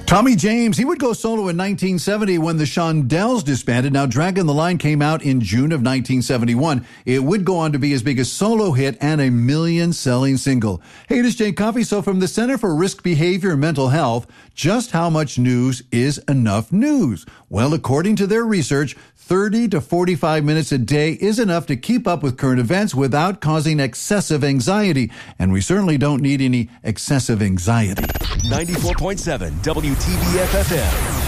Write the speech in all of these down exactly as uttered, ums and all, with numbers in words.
Tommy James, he would go solo in nineteen seventy when the Shondells disbanded. Now, Dragon the Line came out in June of nineteen seventy-one. It would go on to be his biggest solo hit and a million-selling single. Hey, this is Jay Coffey. So from the Center for Risk Behavior and Mental Health, just how much news is enough news? Well, according to their research, thirty to forty-five minutes a day is enough to keep up with current events without causing excessive anxiety. And we certainly don't need any excessive anxiety. ninety-four point seven W T B F F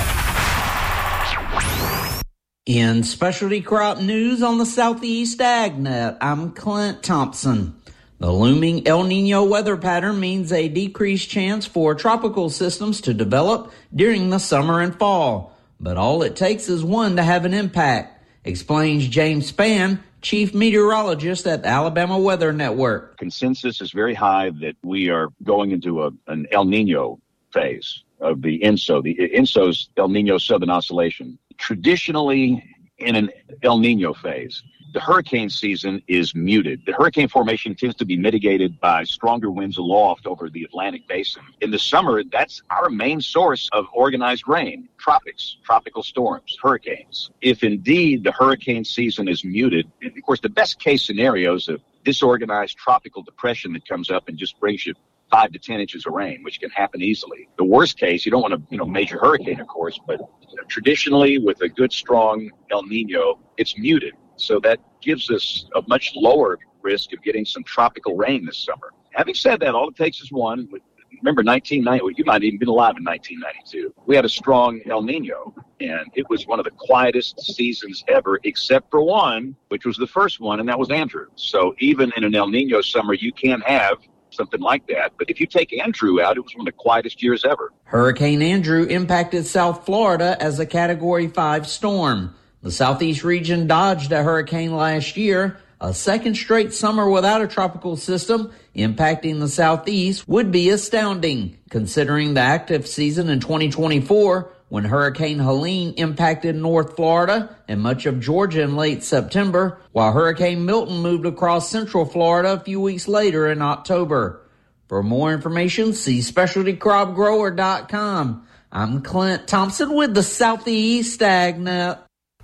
M. In specialty crop news on the Southeast AgNet, I'm Clint Thompson. The looming El Nino weather pattern means a decreased chance for tropical systems to develop during the summer and fall. But all it takes is one to have an impact, explains James Spann, chief meteorologist at the Alabama Weather Network. Consensus is very high that we are going into a, an El Nino phase of the E N S O. The E N S O's El Nino Southern Oscillation. Traditionally, in an El Nino phase, the hurricane season is muted. The hurricane formation tends to be mitigated by stronger winds aloft over the Atlantic basin. In the summer, that's our main source of organized rain, tropics, tropical storms, hurricanes. If indeed the hurricane season is muted, and of course, the best case scenario is a disorganized tropical depression that comes up and just brings you five to ten inches of rain, which can happen easily. The worst case, you don't want a you know major hurricane, of course, but you know, traditionally with a good, strong El Nino, it's muted. So that gives us a much lower risk of getting some tropical rain this summer. Having said that, all it takes is one. Remember nineteen ninety, well, you might have even been alive in nineteen ninety-two. We had a strong El Nino, and it was one of the quietest seasons ever, except for one, which was the first one, and that was Andrew. So even in an El Nino summer, you can have something like that. But if you take Andrew out, it was one of the quietest years ever. Hurricane Andrew impacted South Florida as a Category five storm. The Southeast region dodged a hurricane last year. A second straight summer without a tropical system impacting the Southeast would be astounding, considering the active season in twenty twenty-four when Hurricane Helene impacted North Florida and much of Georgia in late September, while Hurricane Milton moved across Central Florida a few weeks later in October. For more information, see specialty crop grower dot com. I'm Clint Thompson with the Southeast AgNet.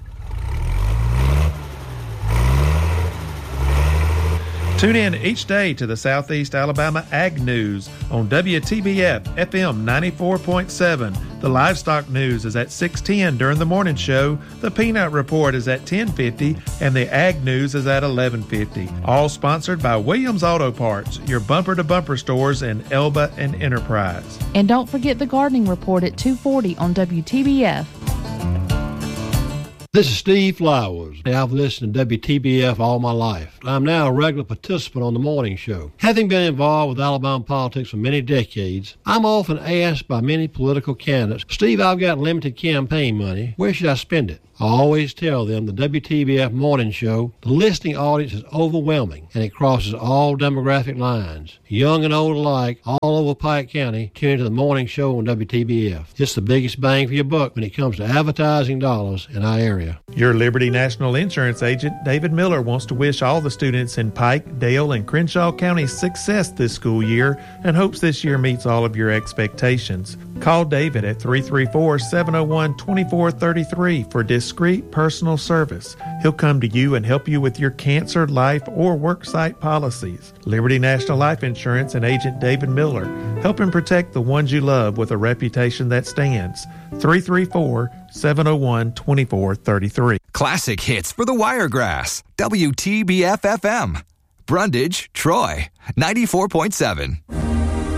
Tune in each day to the Southeast Alabama Ag News on W T B F F M ninety-four point seven. The Livestock News is at six ten during the morning show. The Peanut Report is at ten fifty, and the Ag News is at eleven fifty. All sponsored by Williams Auto Parts, your bumper-to-bumper stores in Elba and Enterprise. And don't forget the Gardening Report at two forty on W T B F. This is Steve Flowers. I've listened to W T B F all my life. I'm now a regular participant on the morning show. Having been involved with Alabama politics for many decades, I'm often asked by many political candidates, Steve, I've got limited campaign money. Where should I spend it? I always tell them the W T B F morning show, the listening audience is overwhelming, and it crosses all demographic lines. Young and old alike, all over Pike County, tune into the morning show on W T B F. It's the biggest bang for your buck when it comes to advertising dollars in our area. Your Liberty National Insurance agent, David Miller, wants to wish all the students in Pike, Dale, and Crenshaw counties success this school year and hopes this year meets all of your expectations. Call David at three three four, seven oh one, two four three three for discreet personal service. He'll come to you and help you with your cancer, life, or worksite policies. Liberty National Life Insurance and agent David Miller, helping protect the ones you love with a reputation that stands. three three four, seven oh one, two four three three. Classic hits for the Wiregrass. W T B F F M. Brundage, Troy, ninety-four point seven.